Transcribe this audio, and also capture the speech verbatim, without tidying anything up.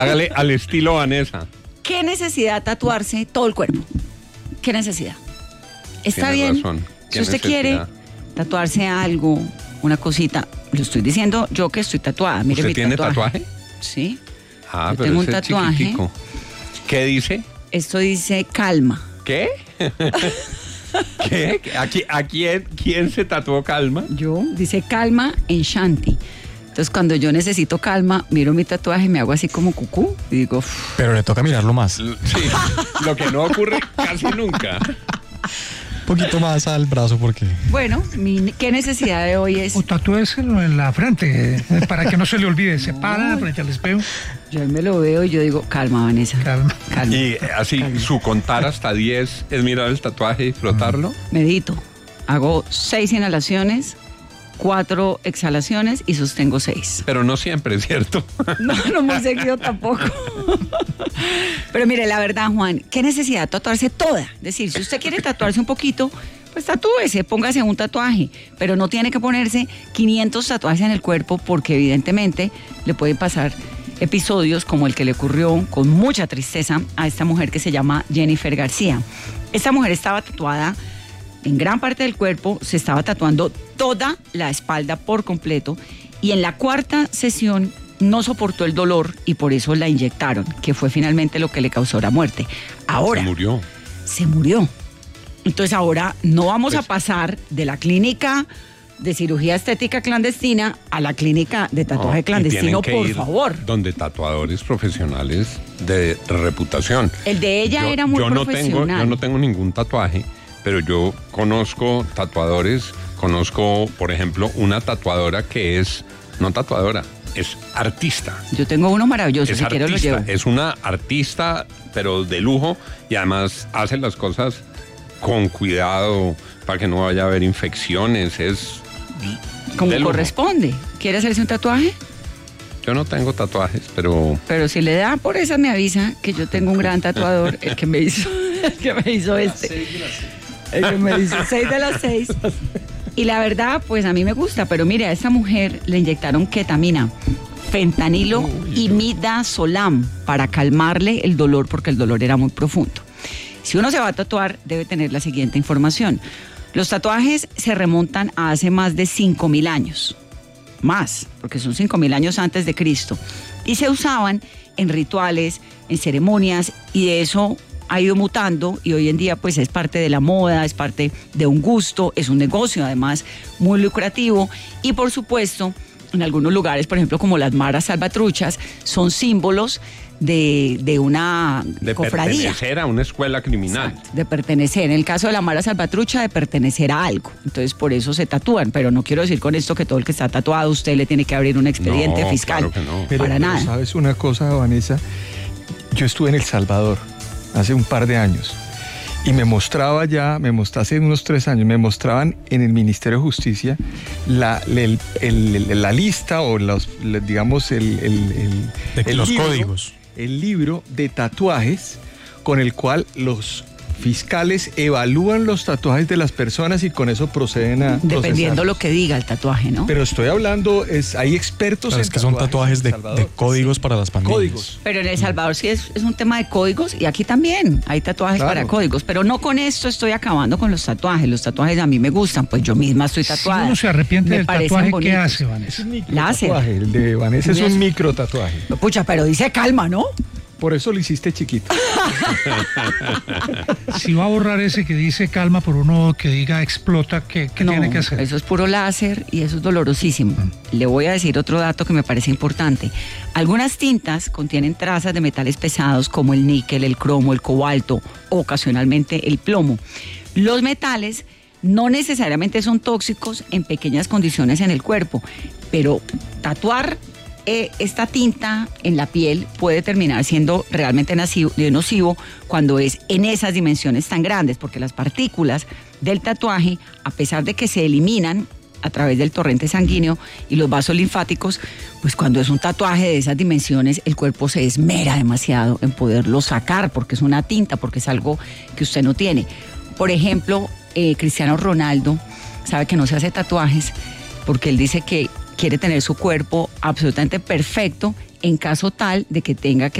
Hágale al estilo Vanessa. ¿Qué necesidad tatuarse todo el cuerpo? ¿Qué necesidad? Está Tienes bien. razón. ¿Qué Si usted necesidad? quiere tatuarse algo, una cosita, lo estoy diciendo yo que estoy tatuada. Mire ¿Usted mi tiene tatuaje. tatuaje? Sí. Ah, Yo pero tengo un ese es tatuaje. chiquitico. ¿Qué dice? Esto dice calma. ¿Qué? ¿Qué? ¿A, qui- a quién, quién se tatuó calma? Yo, dice calma en Shanti. Entonces, cuando yo necesito calma, miro mi tatuaje y me hago así como cucú y digo, "Uf". Pero le toca mirarlo más. Un L- Sí, lo que no ocurre casi nunca. poquito más al brazo porque... Bueno, mi, ¿qué necesidad de hoy es? O tatúeselo en la frente, eh, para que no se le olvide. Se para frente al espejo. Yo me lo veo y yo digo, calma, Vanessa. Calma. Calma. Y así, Calma. su contar hasta diez es mirar el tatuaje y flotarlo. Medito. Hago seis inhalaciones, cuatro exhalaciones y sostengo seis. Pero no siempre, ¿cierto? No, no muy seguido tampoco. Pero mire, la verdad, Juan, ¿qué necesidad de tatuarse toda? Es decir, si usted quiere tatuarse un poquito, pues tatúese, póngase un tatuaje, pero no tiene que ponerse quinientos tatuajes en el cuerpo porque evidentemente le pueden pasar episodios como el que le ocurrió con mucha tristeza a esta mujer que se llama Jennifer García. Esta mujer estaba tatuada en gran parte del cuerpo, se estaba tatuando toda la espalda por completo y en la cuarta sesión no soportó el dolor y por eso la inyectaron, que fue finalmente lo que le causó la muerte. Ahora, Se murió. se murió. Entonces ahora no vamos Pues- a pasar de la clínica de cirugía estética clandestina a la clínica de tatuaje No, y clandestino, tienen que por ir favor. Donde tatuadores profesionales de reputación. El de ella Yo- era muy yo no profesional. tengo, yo no tengo ningún tatuaje, pero yo conozco tatuadores, conozco, por ejemplo, una tatuadora que es, no tatuadora, es artista. Yo tengo uno maravilloso, Es si quiero lo artista, llevo. es una artista, pero de lujo, y además hace las cosas con cuidado para que no vaya a haber infecciones. Es Como de lujo. corresponde. ¿Quiere hacerse un tatuaje? Yo no tengo tatuajes, pero Pero si le da por esa me avisa que yo tengo un gran tatuador, el que me hizo, el que me hizo este. El que me hizo seis de las seis. Y la verdad, pues a mí me gusta, pero mire, a esta mujer le inyectaron ketamina, fentanilo y midazolam para calmarle el dolor porque el dolor era muy profundo. Si uno se va a tatuar, debe tener la siguiente información. Los tatuajes se remontan a hace más de cinco mil años. Más, porque son cinco mil años antes de Cristo. Y se usaban en rituales, en ceremonias, y de eso ha ido mutando y hoy en día pues es parte de la moda, es parte de un gusto, es un negocio además muy lucrativo y por supuesto en algunos lugares, por ejemplo como las maras salvatruchas, son símbolos de, de una de cofradía. pertenecer a una escuela criminal. Exacto, de pertenecer. En el caso de la Mara Salvatrucha, de pertenecer a algo. Entonces, por eso se tatúan. Pero no quiero decir con esto que todo el que está tatuado, usted le tiene que abrir un expediente No, fiscal. claro que no. Pero, Para pero nada. ¿sabes una cosa, Vanessa? Yo estuve en El Salvador hace un par de años y me mostraba ya, me mostraba hace unos tres años, me mostraban en el Ministerio de Justicia la, el- el- el- la lista o los, le- digamos, el, el- el- De el los libro- códigos. el libro de tatuajes con el cual los fiscales evalúan los tatuajes de las personas y con eso proceden a Dependiendo procesarlos. lo que diga el tatuaje, ¿no? Pero estoy hablando, es, hay expertos Pero en es que son tatuajes de, en El Salvador. de códigos para las pandillas. Códigos. Pero en El Salvador sí es, es un tema de códigos y aquí también hay tatuajes Claro. para códigos. Pero no con esto estoy acabando con los tatuajes. Los tatuajes a mí me gustan, pues yo misma estoy tatuada. Si uno se arrepiente Me del parecen tatuaje, ¿qué bonitos. hace, Vanessa? Láser. Tatuaje, el de Vanessa es Eso. un micro tatuaje. Pucha, pero dice calma, ¿no? Por eso lo hiciste chiquito. Si va a borrar ese que dice calma por uno que diga explota, ¿qué, qué No, tiene que hacer? eso es puro láser y eso es dolorosísimo. Le voy a decir otro dato que me parece importante. Algunas tintas contienen trazas de metales pesados como el níquel, el cromo, el cobalto, ocasionalmente el plomo. Los metales no necesariamente son tóxicos en pequeñas condiciones en el cuerpo, pero tatuar eh, esta tinta en la piel puede terminar siendo realmente nocivo, nocivo cuando es en esas dimensiones tan grandes, porque las partículas del tatuaje, a pesar de que se eliminan a través del torrente sanguíneo y los vasos linfáticos, pues cuando es un tatuaje de esas dimensiones, el cuerpo se esmera demasiado en poderlo sacar, porque es una tinta, porque es algo que usted no tiene. Por ejemplo, eh, Cristiano Ronaldo sabe que no se hace tatuajes porque él dice que quiere tener su cuerpo absolutamente perfecto en caso tal de que tenga que